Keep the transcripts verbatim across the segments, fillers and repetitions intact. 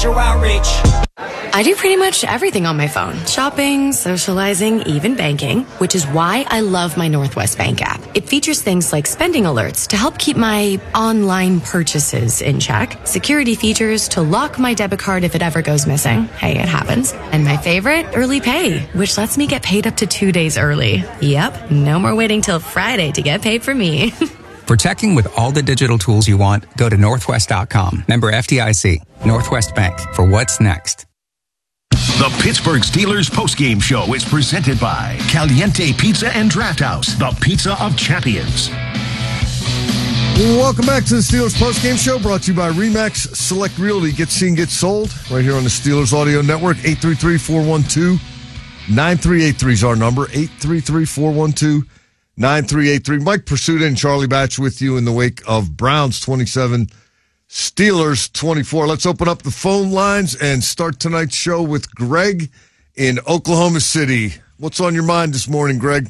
your outreach. I do pretty much everything on my phone. Shopping, socializing, even banking, which is why I love my Northwest Bank app. It features things like spending alerts to help keep my online purchases in check, security features to lock my debit card if it ever goes missing. Hey, it happens. And my favorite, early pay, which lets me get paid up to two days early. Yep, no more waiting till Friday to get paid for me. For checking with all the digital tools you want, go to northwest dot com. Member F D I C. Northwest Bank. For what's next. The Pittsburgh Steelers postgame show is presented by Caliente Pizza and Draft House, the pizza of champions. Welcome back to the Steelers postgame show, brought to you by RE/MAX Select Realty. Get seen, get sold, right here on the Steelers Audio Network. eight three three, four one two, nine three eight three is our number. eight three three, four one two, nine three eight three. Mike Pursuta and Charlie Batch with you in the wake of Browns twenty-seven, Steelers twenty-four. Let's open up the phone lines and start tonight's show with Greg in Oklahoma City. What's on your mind this morning, Greg?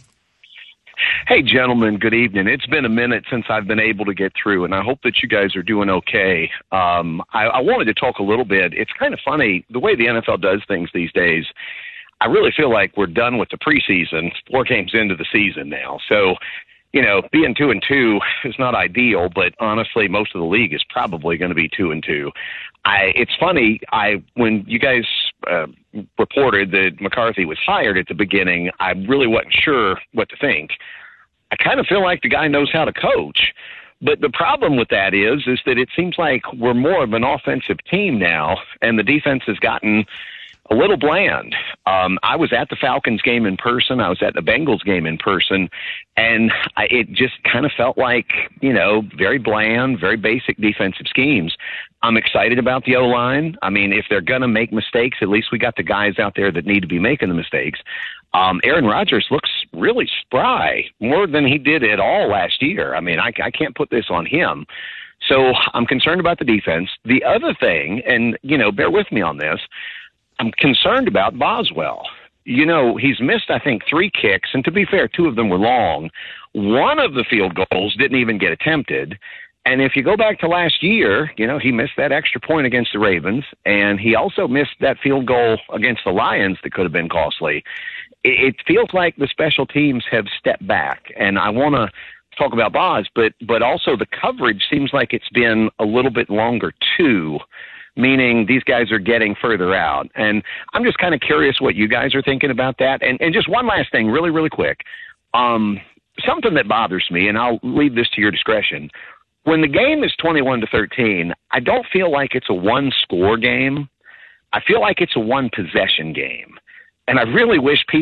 Hey, gentlemen, good evening. It's been a minute since I've been able to get through, and I hope that you guys are doing okay. Um, I, I wanted to talk a little bit. It's kind of funny, the way the N F L does things these days. I really feel like we're done with the preseason, four games into the season now. So, you know, being two and two is not ideal, but honestly, most of the league is probably going to be two and two. I, it's funny, I, when you guys uh, reported that McCarthy was hired at the beginning, I really wasn't sure what to think. I kind of feel like the guy knows how to coach. But the problem with that is, is that it seems like we're more of an offensive team now, and the defense has gotten a little bland. Um, I was at the Falcons game in person. I was at the Bengals game in person, and I, it just kind of felt like, you know, very bland, very basic defensive schemes. I'm excited about the O-line. I mean, if they're going to make mistakes, at least we got the guys out there that need to be making the mistakes. Um, Aaron Rodgers looks really spry, more than he did at all last year. I mean, I, I can't put this on him. So I'm concerned about the defense. The other thing, and, you know, bear with me on this, I'm concerned about Boswell. You know, he's missed, I think, three kicks, and to be fair, two of them were long. One of the field goals didn't even get attempted. And if you go back to last year, you know, he missed that extra point against the Ravens, and he also missed that field goal against the Lions that could have been costly. It, it feels like the special teams have stepped back, and I want to talk about Boz, but but also the coverage seems like it's been a little bit longer too, meaning these guys are getting further out. And I'm just kind of curious what you guys are thinking about that. And and just one last thing, really, really quick. Um, something that bothers me, and I'll leave this to your discretion. When the game is twenty-one to thirteen, I don't feel like it's a one-score game. I feel like it's a one-possession game. And I really wish people